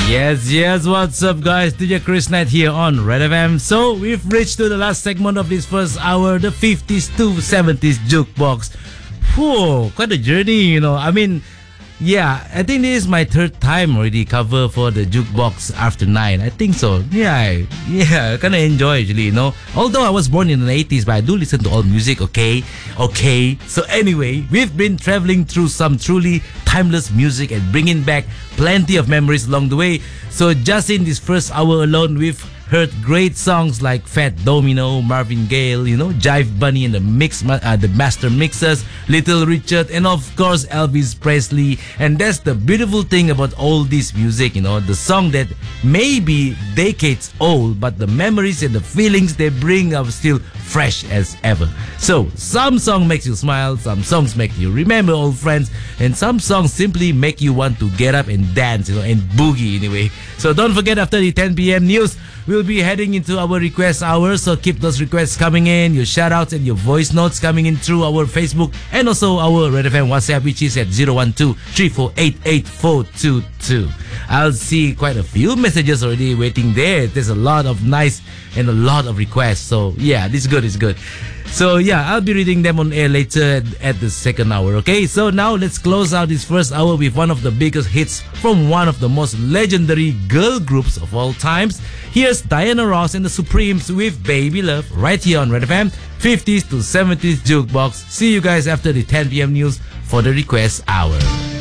Yes, what's up guys? DJ Chris Knight here on Red FM. So we've reached to the last segment of this first hour, the 50s to 70s jukebox. Whoa, quite a journey, I mean, yeah, I think this is my third time already cover for the jukebox after 9. I think so. Yeah, I kind of enjoy actually, Although I was born in the 80s, but I do listen to all music, okay? So anyway, we've been traveling through some truly timeless music and bringing back plenty of memories along the way. So just in this first hour alone, we've heard great songs like Fat Domino, Marvin Gaye, Jive Bunny and the Master Mixers, Little Richard, and of course Elvis Presley. And that's the beautiful thing about all this music, the song that may be decades old, but the memories and the feelings they bring are still fresh as ever. So some song makes you smile, some songs make you remember old friends, and some songs simply make you want to get up and dance, and boogie anyway. So don't forget, after the 10 p.m. news, we'll be heading into our request hour, so keep those requests coming in, your shoutouts and your voice notes coming in through our Facebook and also our Red FM WhatsApp, which is at 012-348-8422. I'll see quite a few messages already waiting there. There's a lot of nice and a lot of requests, so yeah, this is good. So yeah, I'll be reading them on air later at the second hour, okay? So now let's close out this first hour with one of the biggest hits from one of the most legendary girl groups of all times. Here's Diana Ross and the Supremes with Baby Love right here on Red FM 50s to 70s Jukebox. See you guys after the 10 p.m. news for the request hour.